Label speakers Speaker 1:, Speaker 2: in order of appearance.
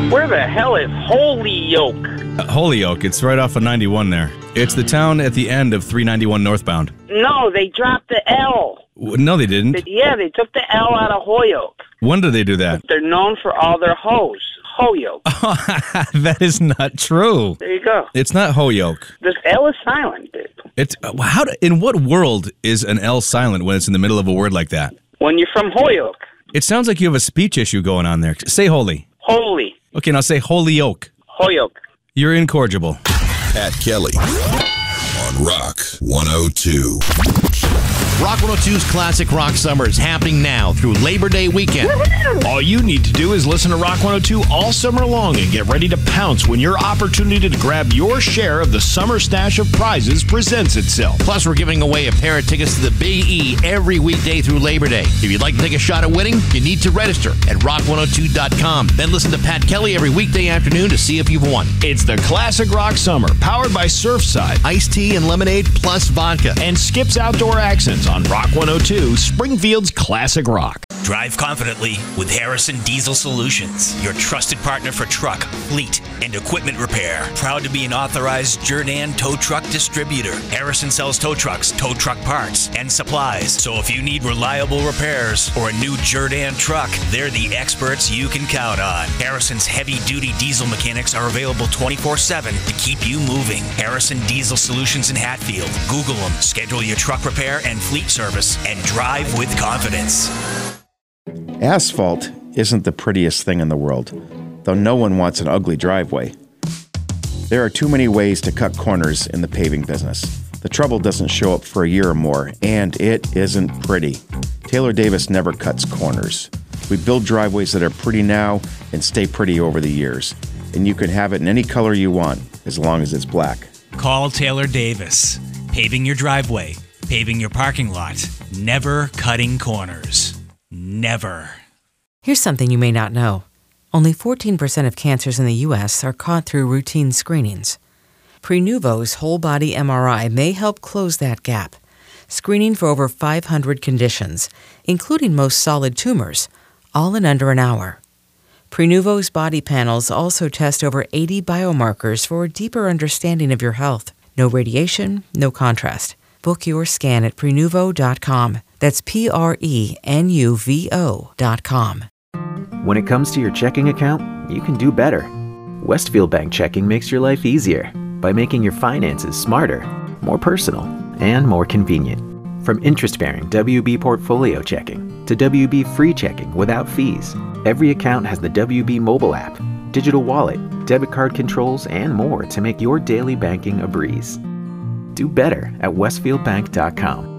Speaker 1: Where the hell is Holyoke?
Speaker 2: Holyoke, it's right off of 91 there. It's the town at the end of 391 northbound.
Speaker 1: No, they dropped the L.
Speaker 2: No, they didn't.
Speaker 1: They took the L out of Holyoke.
Speaker 2: When did they do that?
Speaker 1: They're known for all their hoes. Holyoke.
Speaker 2: That is not true.
Speaker 1: There you go.
Speaker 2: It's not Holyoke.
Speaker 1: This L is silent, dude.
Speaker 2: It's in what world is an L silent when it's in the middle of a word like that?
Speaker 1: When you're from Holyoke.
Speaker 2: It sounds like you have a speech issue going on there. Say holy.
Speaker 1: Holy.
Speaker 2: Okay, now say Holyoke.
Speaker 1: Holyoke.
Speaker 2: You're incorrigible.
Speaker 3: Pat Kelly on Rock 102.
Speaker 4: Rock 102's Classic Rock Summer is happening now through Labor Day weekend.
Speaker 5: All you need to do is listen to Rock 102 all summer long and get ready to pounce when your opportunity to grab your share of the summer stash of prizes presents itself.
Speaker 4: Plus, we're giving away a pair of tickets to the Big E every weekday through Labor Day. If you'd like to take a shot at winning, you need to register at rock102.com. Then listen to Pat Kelly every weekday afternoon to see if you've won.
Speaker 5: It's the Classic Rock Summer, powered by Surfside,
Speaker 4: Iced tea and lemonade plus vodka.
Speaker 5: and Skip's Outdoor Accents on Rock 102, Springfield's Classic Rock.
Speaker 6: Drive confidently with Harrison Diesel Solutions, your trusted partner for truck, fleet, and equipment repair. Proud to be an authorized Jerdan tow truck distributor. Harrison sells tow trucks, tow truck parts, and supplies. So if you need reliable repairs or a new Jerdan truck, they're the experts you can count on. Harrison's heavy-duty diesel mechanics are available 24/7 to keep you moving. Harrison Diesel Solutions in Hatfield. Google them. Schedule your truck repair and fleet service and drive with confidence.
Speaker 7: Asphalt isn't the prettiest thing in the world, though no one wants an ugly driveway. There are too many ways to cut corners in the paving business. The trouble doesn't show up for a year or more, and it isn't pretty. Taylor Davis never cuts corners. We build driveways that are pretty now and stay pretty over the years, and you can have it in any color you want, as long as it's black.
Speaker 8: Call Taylor Davis. Paving your driveway, paving your parking lot, never cutting corners. Never.
Speaker 9: Here's something you may not know. Only 14% of cancers in the U.S. are caught through routine screenings. Prenuvo's whole-body MRI may help close that gap, screening for over 500 conditions, including most solid tumors, all in under an hour. Prenuvo's body panels also test over 80 biomarkers for a deeper understanding of your health. No radiation, no contrast. Book your scan at Prenuvo.com. That's Prenuvo.com.
Speaker 10: When it comes to your checking account, you can do better. Westfield Bank Checking makes your life easier by making your finances smarter, more personal, and more convenient. From interest-bearing WB Portfolio Checking to WB Free Checking without fees, every account has the WB mobile app, digital wallet, debit card controls, and more to make your daily banking a breeze. Do better at westfieldbank.com.